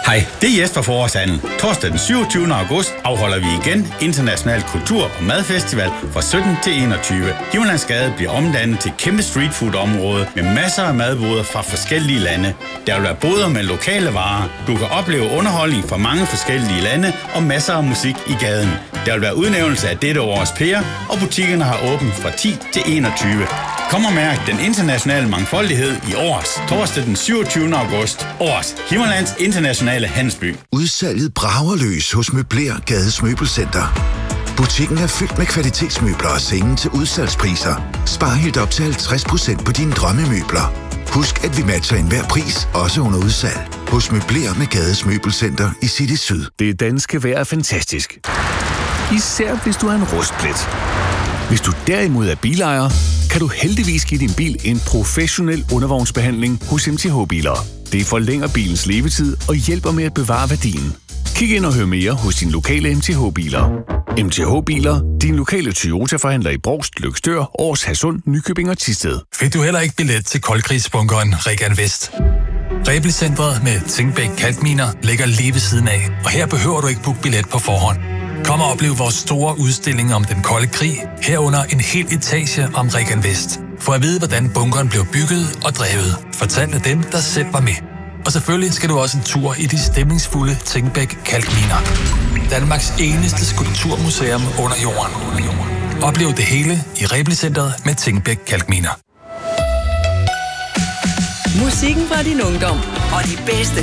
Hej, det er Jesper Forårsanden. Torsdag den 27. august afholder vi igen International Kultur- og Madfestival fra 17 til 21. Himmerlandsgade bliver omdannet til kæmpe streetfood-område med masser af madboder fra forskellige lande. Der vil være boder med lokale varer. Du kan opleve underholdning fra mange forskellige lande og masser af musik i gaden. Der vil være udnævnelse af dette års pære, og butikkerne har åbent fra 10 til 21. Kom og mærk den internationale mangfoldighed i Års, torsdag den 27. august. Års, Himmerlands internationale handelsby. Udsalget brager løs hos Møbler Gades Møbelcenter. Butikken er fyldt med kvalitetsmøbler og senge til udsalgspriser. Spar helt op til 50% på dine drømmemøbler. Husk, at vi matcher enhver pris, også under udsalg. Hos Møbler med Gades Møbelcenter i City Syd. Det danske vejr er fantastisk. Især hvis du er en rustplet. Hvis du derimod er bilejer, kan du heldigvis give din bil en professionel undervognsbehandling hos MTH Biler. Det forlænger bilens levetid og hjælper med at bevare værdien. Kig ind og hør mere hos din lokale MTH Biler. MTH Biler, din lokale Toyota-forhandler i Brovst, Løgstør, Aars, Hadsund, Nykøbing og Thisted. Fik du heller ikke billet til koldkrigsbunkeren Regan Vest? Reblicentret med Tingbæk Kalkminer ligger lige ved siden af, og her behøver du ikke booke billet på forhånd. Kom og oplev vores store udstilling om den kolde krig, herunder en hel etage om Regan Vest. For at vide, hvordan bunkeren blev bygget og drevet, fortalt af dem, der selv var med. Og selvfølgelig skal du også en tur i de stemningsfulde Tingbæk Kalkminer. Danmarks eneste skulpturmuseum under jorden. Oplev det hele i Reblicentret med Tingbæk Kalkminer. Musikken fra din ungdom og de bedste